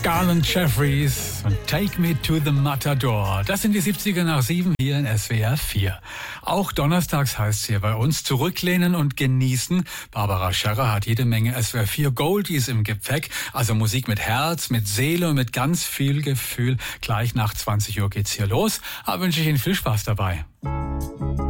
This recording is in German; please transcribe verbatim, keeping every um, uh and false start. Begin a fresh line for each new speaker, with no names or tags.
Garland Jeffries und Take Me to the Matador. Das sind die siebziger nach sieben hier in S W R vier. Auch donnerstags heißt es hier bei uns zurücklehnen und genießen. Barbara Scherrer hat jede Menge S W R vier Goldies im Gepäck. Also Musik mit Herz, mit Seele und mit ganz viel Gefühl. Gleich nach zwanzig Uhr geht's hier los. Aber wünsche ich Ihnen viel Spaß dabei.